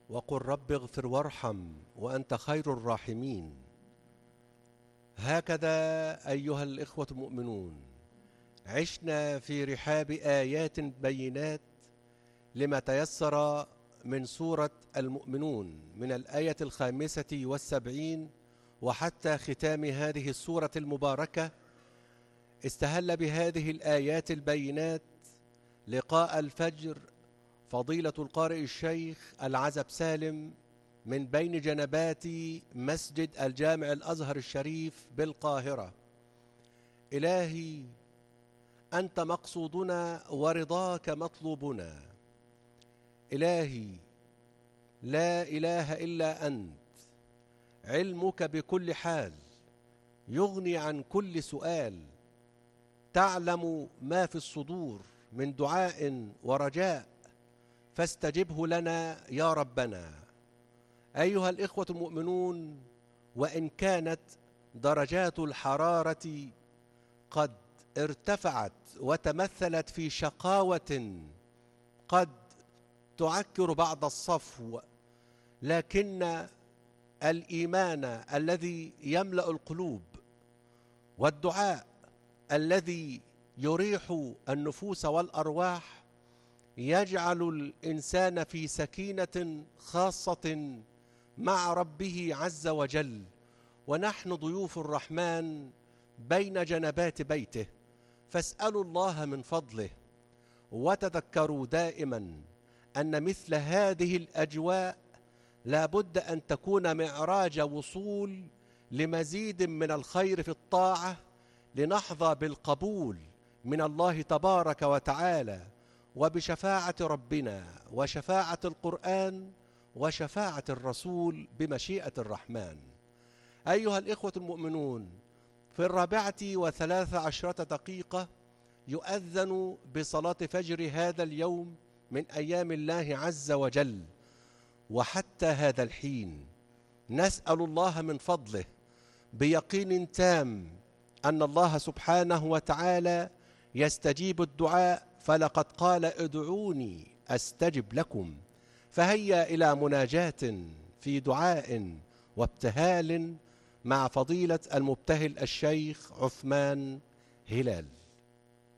وقل رب اغفر وارحم وأنت خير الراحمين. هكذا أيها الإخوة المؤمنون عشنا في رحاب آيات بينات لما تيسر من سورة المؤمنون من الآية 75 وحتى ختام هذه السورة المباركة. استهل بهذه الآيات البينات لقاء الفجر فضيلة القارئ الشيخ العزب سالم من بين جنبات مسجد الجامع الأزهر الشريف بالقاهرة. إلهي أنت مقصودنا ورضاك مطلوبنا. إلهي لا إله إلا أنت، علمك بكل حال يغني عن كل سؤال، تعلم ما في الصدور من دعاء ورجاء فاستجبه لنا يا ربنا. أيها الإخوة المؤمنون، وإن كانت درجات الحرارة قد ارتفعت وتمثلت في شقاوة قد تعكر بعض الصفو، لكن الإيمان الذي يملأ القلوب والدعاء الذي يريح النفوس والأرواح يجعل الإنسان في سكينة خاصة مع ربه عز وجل. ونحن ضيوف الرحمن بين جنبات بيته، فاسألوا الله من فضله، وتذكروا دائما أن مثل هذه الأجواء لا بد أن تكون معراج وصول لمزيد من الخير في الطاعة، لنحظى بالقبول من الله تبارك وتعالى وبشفاعة ربنا وشفاعة القرآن وشفاعة الرسول بمشيئة الرحمن. أيها الإخوة المؤمنون، في 14:13 يؤذن بصلاة فجر هذا اليوم من أيام الله عز وجل، وحتى هذا الحين نسأل الله من فضله بيقين تام أن الله سبحانه وتعالى يستجيب الدعاء، فلقد قال ادعوني أستجب لكم. فهيا إلى مناجاة في دعاء وابتهال مع فضيلة المبتهل الشيخ عثمان هلال.